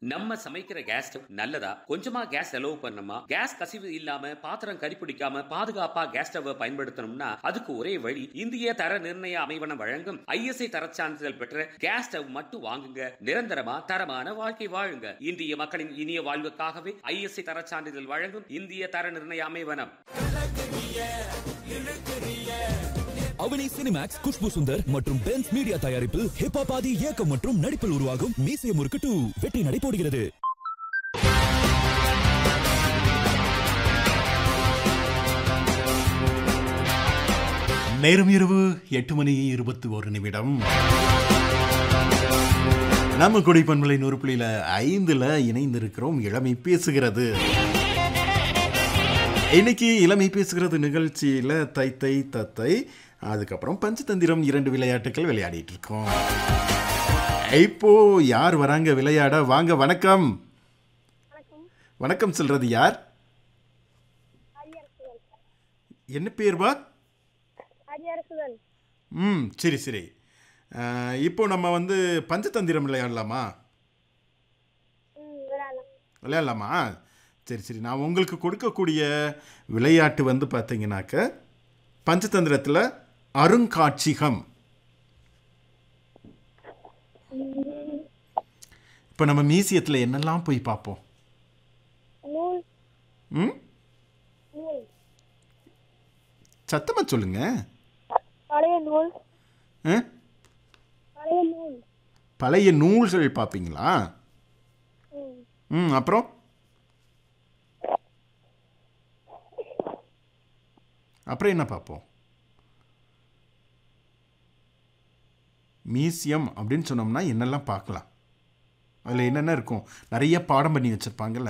நம்ம சமைக்கிற gas stove நல்லதா? கொஞ்சமா கேஸ் செலவு பண்ணணுமா? கேஸ் கசிவு இல்லாம பாத்திரம் கரிப்பிடிக்காம பாதுகாப்பா கேஸ் ஸ்டவ் பயன்படுத்தணும்னா அதுக்கு ஒரே வழி இந்திய தர நிர்ணய அமைவனம் வழங்கும் ISI தரச் சான்றிதழ் பெற்ற கேஸ் ஸ்டவ் மட்டும் வாங்குங்க. நிரந்தரமா தரமான வாழ்க்கை வாழுங்க. இந்திய மக்களின் இனிய வாழ்வுக்காகவே ISI தரச் சான்றிதழ் வழங்கும் இந்திய தர நிர்ணய அமைவனம். அவனி சினிமேக்ஸ், குஷ்பு சுந்தர் மற்றும் பென்ஸ் மீடியா தயாரிப்பில் ஹிப்ஹாப் ஆதி இயக்கம் மற்றும் நடிப்பில் உருவாகும் மீசைய முறுக்கு 2 வெற்றி நடைபோடுகிறது. நேரம் இரவு 8:21. நம்ம கொடைப்பண்பலை 100.5 இணைந்திருக்கிறோம். இளமை பேசுகிறது. இன்னைக்கு இளமை பேசுகிறது நிகழ்ச்சியில தை தை தத்தை, அதுக்கப்புறம் பஞ்சதந்திரம் 2 விளையாட்டுகள் விளையாடிட்டு இருக்கோம். இப்போ யார் வராங்க விளையாட? வாங்க. வணக்கம். வணக்கம் சொல்றது யார்? என்ன பேர்வா? சரி சரி. இப்போ நம்ம பஞ்சதந்திரம் விளையாடலாமா? விளையாடலாமா? சரி சரி. நான் உங்களுக்கு கொடுக்கக்கூடிய விளையாட்டு பார்த்தீங்கன்னாக்க பஞ்சதந்திரத்தில் அருங்காட்சியகம். இப்போ நம்ம மியூசியத்தில் என்னெல்லாம் போய் பார்ப்போம்? சத்தமா சொல்லுங்க. பழைய நூல்கள் பார்ப்பீங்களா? அப்புறம் அப்புறம் என்ன பார்ப்போம்? மியூசியம் அப்படின்னு சொன்னோம்னா என்னெல்லாம் பார்க்கலாம்? அதில் என்னென்ன இருக்கும்? நிறைய பாடம் பண்ணி வச்சுருப்பாங்கல்ல.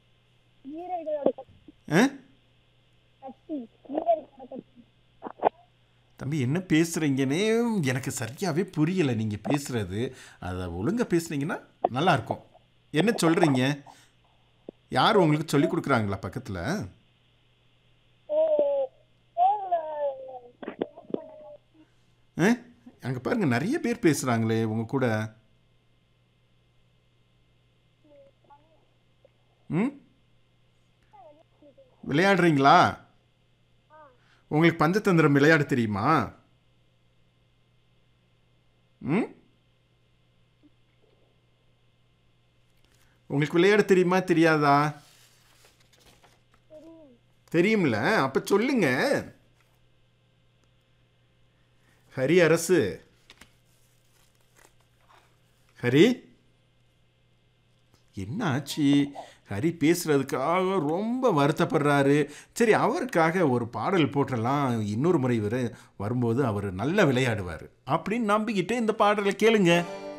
தம்பி என்ன பேசுகிறீங்கன்னே எனக்கு சரியாகவே புரியலை. நீங்கள் பேசுகிறது அதை ஒழுங்காக பேசுனீங்கன்னா நல்லாயிருக்கும். என்ன சொல்கிறீங்க? யார் உங்களுக்கு சொல்லி கொடுக்குறாங்களா பக்கத்தில்? அங்கே பாருங்க, நிறைய பேர் பேசுகிறாங்களே உங்க கூட. விளையாடுறீங்களா? உங்களுக்கு பஞ்சதந்திரம் விளையாட தெரியுமா? உங்களுக்கு விளையாட தெரியுமா தெரியாதா? தெரியும்ல, அப்ப சொல்லுங்க. ஹரி அரசு, ஹரி என்ன ஆச்சு? ஹரி பேசுறதுக்காக ரொம்ப வருத்தப்படுறாரு. சரி, அவருக்காக ஒரு பாடல் போட்டலாம். இன்னொரு முறை வரும்போது அவர் நல்லா விளையாடுவார் அப்படின்னு நம்பிக்கிட்டு இந்த பாடலை கேளுங்க.